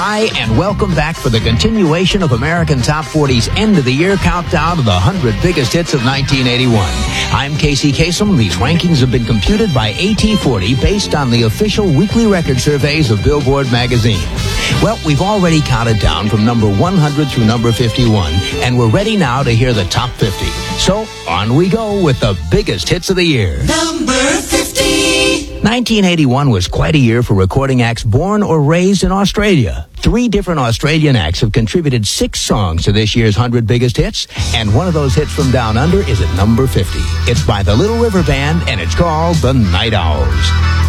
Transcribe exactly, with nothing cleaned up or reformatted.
Hi, and welcome back for the continuation of American Top forty's end-of-the-year countdown of the one hundred biggest hits of nineteen eighty-one. I'm Casey Kasem. These rankings have been computed by A T forty based on the official weekly record surveys of Billboard magazine. Well, we've already counted down from number one hundred through number fifty-one, and we're ready now to hear the top fifty. So, on we go with the biggest hits of the year. Number fifty. nineteen eighty-one was quite a year for recording acts born or raised in Australia. Three different Australian acts have contributed six songs to this year's one hundred biggest hits, and one of those hits from Down Under is at number fifty. It's by the Little River Band, and it's called The Night Owls.